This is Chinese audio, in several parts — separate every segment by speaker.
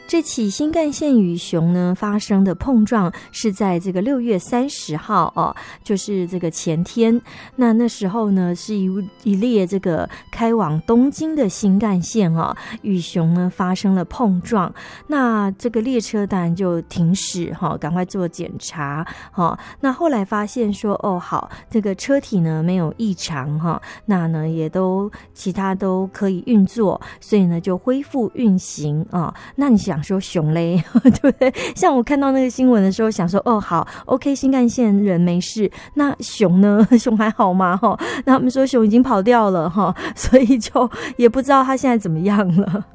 Speaker 1: 这起新干线与熊呢发生的碰撞是在这个6月30号哦，就是这个前天。那时候呢是一列这个开往东京的新干线哦，与熊呢发生了碰撞。那这个列车当然就停驶哈，赶快做检查哈。那后来发现说哦好，这个车体呢没有异常哈，那呢也都其他都可以运作，所以呢就恢复运行啊。那你想说熊嘞，对不对？像我看到那个新闻的时候，想说哦好 ，OK， 新干线人没事，那熊呢？熊还好吗？哈，那他们说熊已经跑掉了哈，所以就也不知道他现在怎么样了。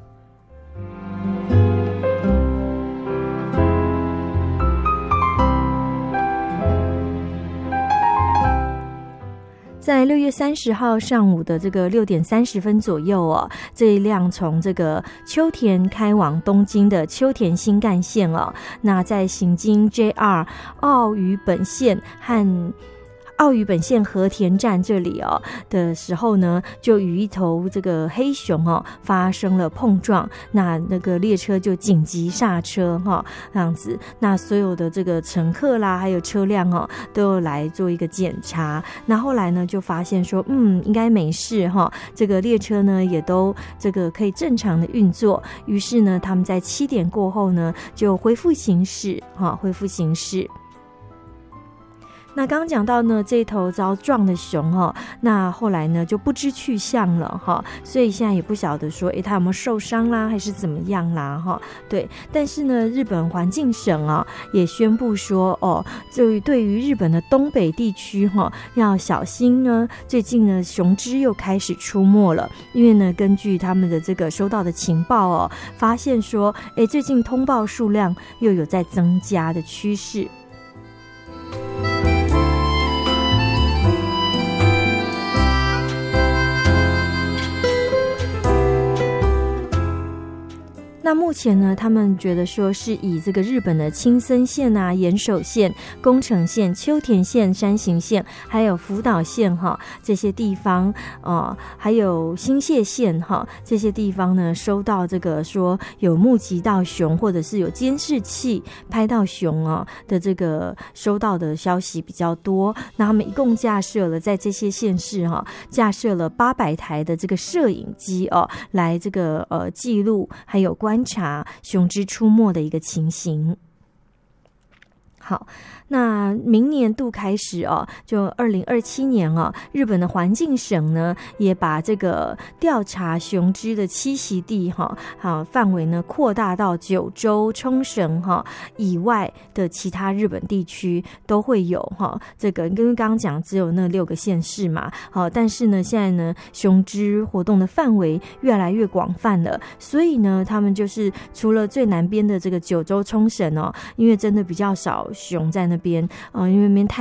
Speaker 1: 在6月30号上午的这个6点30分左右哦，这一辆从这个秋田开往东京的秋田新干线哦，那在行经 JR 奥羽本线和奥羽本线和田站这里哦的时候呢，就与一头这个黑熊哦发生了碰撞，那个列车就紧急刹车哈，这样子，那所有的这个乘客啦，还有车辆哦，都有来做一个检查。那后来呢，就发现说，应该没事哈，这个列车呢也都这个可以正常的运作。于是呢，他们在7点过后呢，就恢复行驶哈，恢复行驶。那刚刚讲到呢，这头遭撞的熊哈，那后来呢就不知去向了哈，所以现在也不晓得说，他有没有受伤啦，还是怎么样啦哈？对，但是呢，日本环境省啊也宣布说，就对于日本的东北地区哈要小心呢。最近呢，熊只又开始出没了，因为呢，根据他们的这个收到的情报哦，发现说，最近通报数量又有在增加的趋势。那目前呢，他们觉得说是以这个日本的青森县啊、岩手县、宫城县、秋田县、山形县，还有福岛县哈这些地方还有新泻县哈这些地方呢，收到这个说有目击到熊，或者是有监视器拍到熊的这个收到的消息比较多。那他们一共架设了在这些县市架设了800台的这个摄影机来这个记录还有观察熊只出没的一个情形。好，那明年度开始就2027年日本的环境省呢也把这个调查熊只的栖息地范围呢扩大到九州、冲绳以外的其他日本地区都会有这个，因为刚刚讲只有那6个县市嘛，但是呢现在呢熊只活动的范围越来越广泛了，所以呢他们就是除了最南边的这个九州、冲绳因为真的比较少熊在那边因为那边太